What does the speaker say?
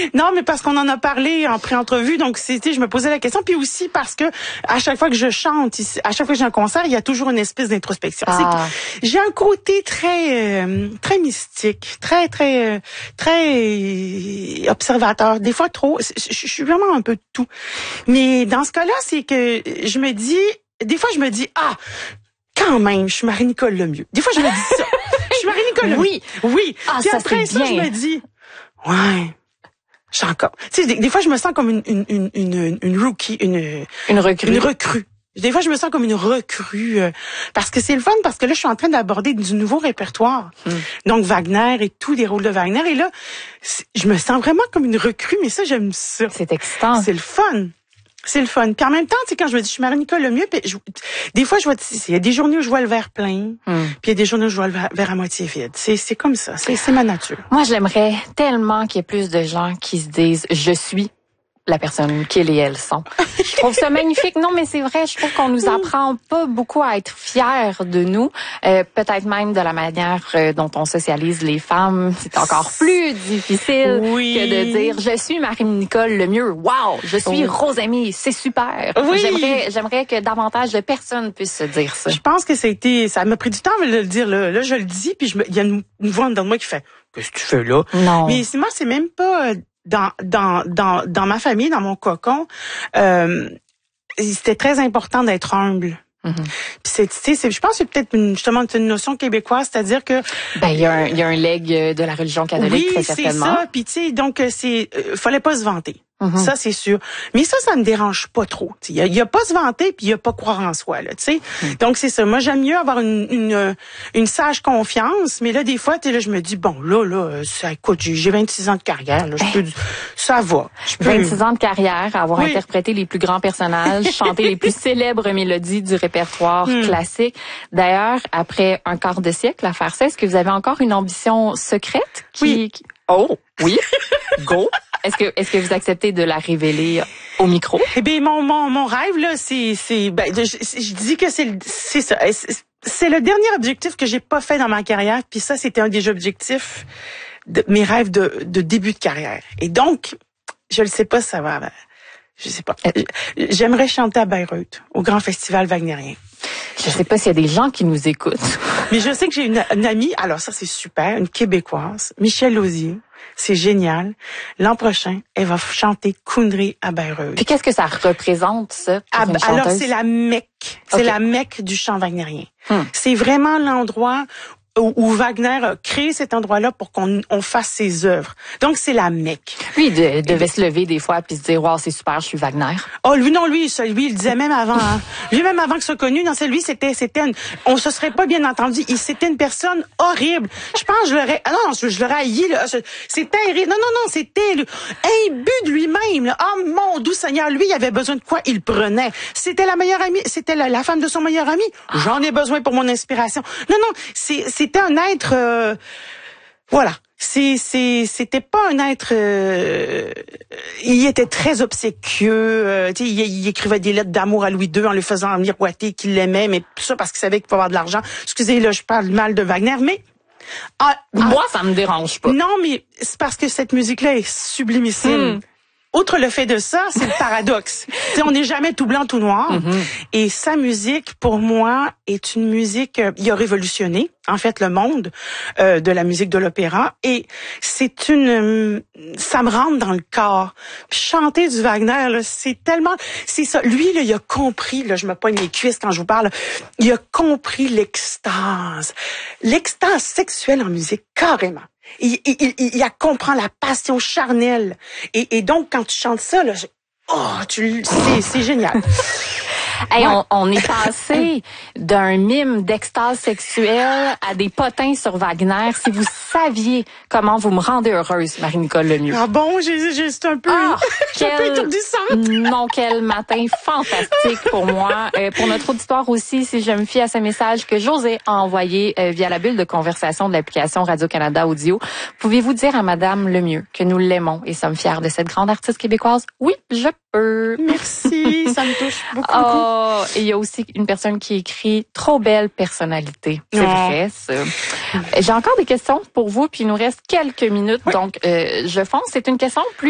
Non, mais parce qu'on en a parlé en pré-entrevue, donc je me posais la question, puis aussi parce que à chaque fois que je chante, à chaque fois que j'ai un concert, il y a toujours une espèce d'introspection. J'ai un côté très mystique, très observateur, des fois trop. Je suis vraiment un peu de tout. Mais dans ce cas-là, c'est que des fois je me dis quand même, je suis Marie-Nicole Lemieux. Des fois je me dis ça. Je suis Marie-Nicole Lemieux. Oui. Puis ça, après ça, je me dis ouais. J'ai encore. Tu sais, des fois, je me sens comme une rookie, une recrue. Des fois, je me sens comme une recrue parce que c'est le fun, parce que là, je suis en train d'aborder du nouveau répertoire. Donc, Wagner et tous les rôles de Wagner. Et là, je me sens vraiment comme une recrue, mais ça, j'aime ça. C'est excitant. C'est le fun. C'est le fun. Puis en même temps, tu sais, quand je me dis, je suis Marie-Nicole Lemieux, des fois, il y a des journées où je vois le verre plein, puis il y a des journées où je vois le verre à moitié vide. C'est comme ça. C'est ma nature. Moi, j'aimerais tellement qu'il y ait plus de gens qui se disent, je suis la personne qu'ils et elles sont. Je trouve ça magnifique. Non, mais c'est vrai, je trouve qu'on nous apprend pas beaucoup à être fiers de nous. Peut-être même de la manière dont on socialise les femmes. C'est encore plus difficile que de dire, je suis Marie-Nicole Lemieux. Wow! Je suis Rosamie. C'est super. Oui. J'aimerais que davantage de personnes puissent se dire ça. Je pense que ça m'a pris du temps de le dire. Là, je le dis, puis il y a une voix en dedans de moi qui fait, qu'est-ce que tu fais là? Non. Mais moi, c'est même pas dans ma famille, dans mon cocon, c'était très important d'être humble. Puis je pense que c'est peut-être justement une notion québécoise, c'est-à-dire que il y a un legs de la religion catholique, très certainement. Oui, c'est ça. Puis tu sais, donc fallait pas se vanter. Ça, c'est sûr. Mais ça me dérange pas trop. Il y a pas se vanter, puis il y a pas croire en soi, là, tu sais. Donc, c'est ça. Moi, j'aime mieux avoir une sage confiance, mais là, des fois, je me dis, bon, là, ça, écoute, j'ai 26 ans de carrière, là, ça va. 26 ans de carrière, avoir interprété les plus grands personnages, chanté les plus célèbres mélodies du répertoire classique. D'ailleurs, après un quart de siècle à faire ça, est-ce que vous avez encore une ambition secrète Oh, oui. Go. Est-ce que vous acceptez de la révéler au micro? Eh bien, mon rêve, là, je dis que c'est ça. C'est le dernier objectif que j'ai pas fait dans ma carrière, puis ça, c'était un des objectifs de mes rêves de début de carrière. Et donc, je le sais pas, ça va. Je sais pas. J'aimerais chanter à Bayreuth, au Grand Festival Wagnérien. Je sais pas s'il y a des gens qui nous écoutent. Mais je sais que j'ai une amie, alors ça c'est super, une Québécoise, Michèle Lausier. C'est génial. L'an prochain, elle va chanter Kundry à Bayreuth. Puis qu'est-ce que ça représente, ça? Alors c'est la Mecque. C'est la Mecque du chant wagnérien. C'est vraiment l'endroit où Wagner a créé cet endroit-là pour qu'on fasse ses œuvres. Donc, c'est la Mecque. Lui, il devait se lever des fois puis se dire, wow, c'est super, je suis Wagner. Oh, lui, il le disait même avant, hein. Lui, même avant que ce soit connu, non, on se serait pas bien entendu. C'était une personne horrible. Je pense, je l'aurais haï, là. C'est terrible. Non, c'était imbu de lui-même, là. Oh, mon doux Seigneur, lui, il avait besoin de quoi? Il prenait. C'était la meilleure amie, c'était la femme de son meilleur ami. J'en ai besoin pour mon inspiration. Non, c'était un être, voilà. C'était pas un être. Il était très obséquieux. Il écrivait des lettres d'amour à Louis II en lui faisant miroiter qu'il l'aimait, mais tout ça parce qu'il savait qu'il pouvait avoir de l'argent. Excusez, là, je parle mal de Wagner, mais moi, ça me dérange pas. Non, mais c'est parce que cette musique-là est sublimissime. Outre le fait de ça, c'est le paradoxe. On n'est jamais tout blanc, tout noir. Et sa musique, pour moi, est une musique... il a révolutionné, en fait, le monde de la musique de l'opéra. Et ça me rentre dans le corps. Puis chanter du Wagner, là, c'est ça. Lui, là, il a compris, là, je me poigne les cuisses quand je vous parle, il a compris l'extase. L'extase sexuelle en musique, carrément. Il comprend la passion charnelle. Et donc, quand tu chantes ça, là, c'est génial. Hey, on est passé d'un mime d'extase sexuelle à des potins sur Wagner. Si vous saviez comment vous me rendez heureuse, Marie-Nicole Lemieux. Ah bon, c'est un peu, un peu étourdissante. Non, quel matin fantastique pour moi. Pour notre auditoire aussi, si je me fie à ce message que José a envoyé via la bulle de conversation de l'application Radio-Canada Audio, pouvez-vous dire à Madame Lemieux que nous l'aimons et sommes fiers de cette grande artiste québécoise? Oui, je peux. Merci, ça me touche beaucoup. Et il y a aussi une personne qui écrit « Trop belle personnalité ». C'est vrai, ça. J'ai encore des questions pour vous, puis il nous reste quelques minutes. Donc, je fonce. C'est une question plus